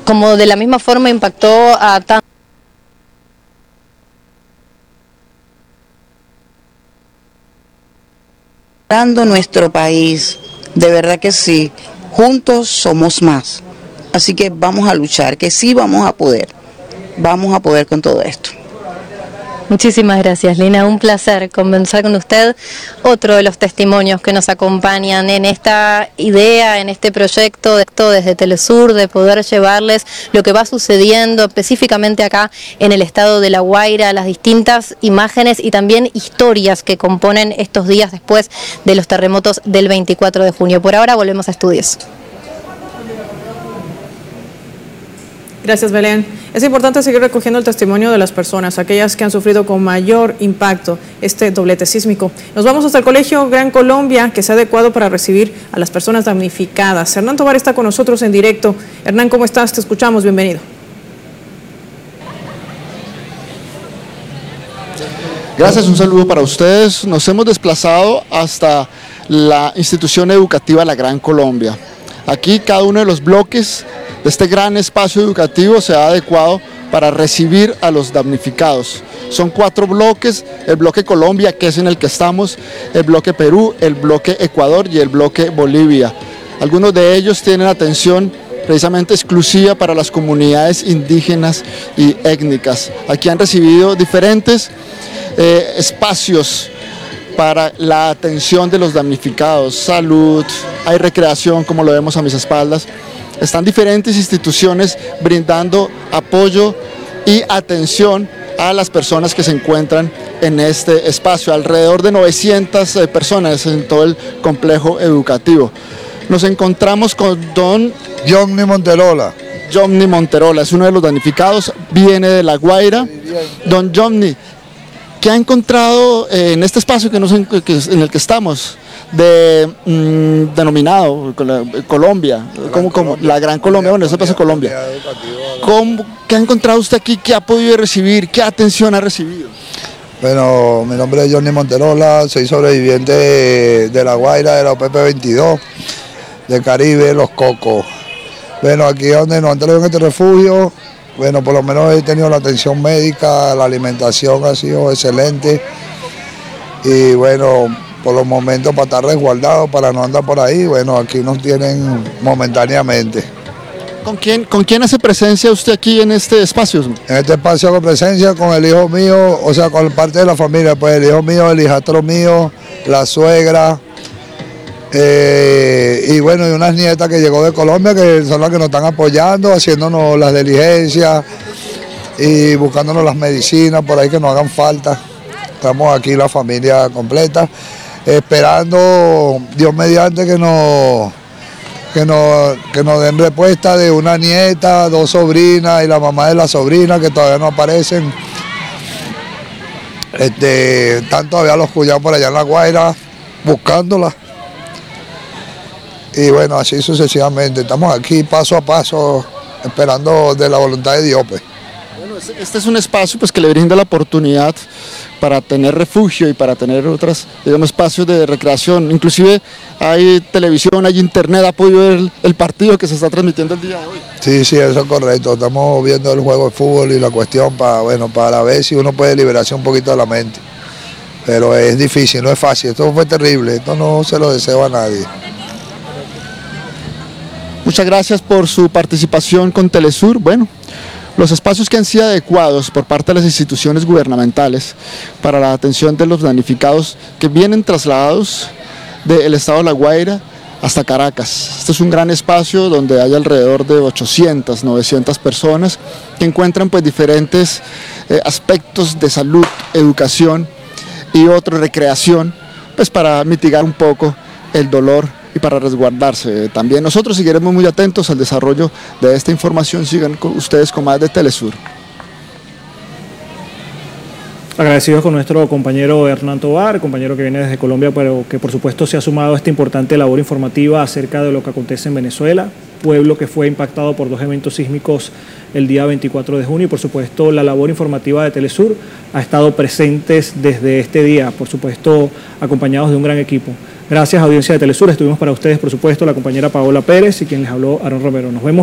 como de la misma forma impactó a nuestro país, de verdad que sí, juntos somos más, así que vamos a luchar, que sí vamos a poder con todo esto. Muchísimas gracias, Lina. Un placer conversar con usted. Otro de los testimonios que nos acompañan en esta idea, en este proyecto desde Telesur, de poder llevarles lo que va sucediendo específicamente acá en el estado de La Guaira, las distintas imágenes y también historias que componen estos días después de los terremotos del 24 de junio. Por ahora volvemos a estudios. Gracias, Belén. Es importante seguir recogiendo el testimonio de las personas, aquellas que han sufrido con mayor impacto este doblete sísmico. Nos vamos hasta el Colegio Gran Colombia, que se ha adecuado para recibir a las personas damnificadas. Hernán Tovar está con nosotros en directo. Hernán, ¿cómo estás? Te escuchamos. Bienvenido. Gracias, un saludo para ustedes. Nos hemos desplazado hasta la institución educativa La Gran Colombia. Aquí cada uno de los bloques de este gran espacio educativo se ha adecuado para recibir a los damnificados. Son 4 bloques: el bloque Colombia, que es en el que estamos, el bloque Perú, el bloque Ecuador y el bloque Bolivia. Algunos de ellos tienen atención precisamente exclusiva para las comunidades indígenas y étnicas. Aquí han recibido diferentes espacios para la atención de los damnificados, salud, hay recreación, como lo vemos a mis espaldas. Están diferentes instituciones brindando apoyo y atención a las personas que se encuentran en este espacio, alrededor de 900 personas en todo el complejo educativo. Nos encontramos con don Johnny Monterola. Johnny Monterola es uno de los damnificados, viene de La Guaira. Don Johnny, ¿qué ha encontrado en este espacio en el que estamos? Denominado Colombia, como La Gran Colombia, bueno, eso pasa en Colombia. ¿Qué ha encontrado usted aquí? ¿Qué ha podido recibir? ¿Qué atención ha recibido? Bueno, mi nombre es Johnny Monterola, soy sobreviviente de La Guaira, de la OPP 22, de Caribe, Los Cocos. Bueno, aquí donde nos han traído en este refugio, bueno, por lo menos he tenido la atención médica, la alimentación ha sido excelente y bueno, por los momentos para estar resguardados, para no andar por ahí, bueno, aquí nos tienen momentáneamente. ¿Con quién hace presencia usted aquí en este espacio? En este espacio hago presencia con el hijo mío, o sea, con parte de la familia, pues el hijo mío, el hijastro mío, la suegra, y bueno, y unas nietas que llegó de Colombia, que son las que nos están apoyando, haciéndonos las diligencias y buscándonos las medicinas por ahí que nos hagan falta. Estamos aquí la familia completa, esperando, Dios mediante, que nos den respuesta de una nieta, 2 sobrinas y la mamá de la sobrina que todavía no aparecen. Están todavía los cuñados por allá en La Guaira buscándola. Y bueno, así sucesivamente. Estamos aquí paso a paso esperando de la voluntad de Dios, pues. Bueno, este es un espacio pues que le brinda la oportunidad para tener refugio y para tener otros, digamos, espacios de recreación. Inclusive hay televisión, hay internet, ha podido ver el partido que se está transmitiendo el día de hoy. Sí, eso es correcto. Estamos viendo el juego de fútbol y la cuestión para ver si uno puede liberarse un poquito de la mente. Pero es difícil, no es fácil. Esto fue terrible, esto no se lo deseo a nadie. Muchas gracias por su participación con Telesur. Bueno, los espacios que han sido adecuados por parte de las instituciones gubernamentales para la atención de los damnificados que vienen trasladados del estado de La Guaira hasta Caracas. Este es un gran espacio donde hay alrededor de 800, 900 personas que encuentran pues diferentes aspectos de salud, educación y otra recreación, pues para mitigar un poco el dolor y para resguardarse. También nosotros seguiremos muy atentos al desarrollo de esta información. Sigan con ustedes con más de Telesur. Agradecidos con nuestro compañero Hernán Tovar, compañero que viene desde Colombia, pero que por supuesto se ha sumado a esta importante labor informativa acerca de lo que acontece en Venezuela, pueblo que fue impactado por 2 eventos sísmicos el día 24 de junio y por supuesto la labor informativa de Telesur ha estado presentes desde este día, por supuesto acompañados de un gran equipo. Gracias, audiencia de Telesur. Estuvimos para ustedes, por supuesto, la compañera Paola Pérez y quien les habló, Aaron Romero. Nos vemos.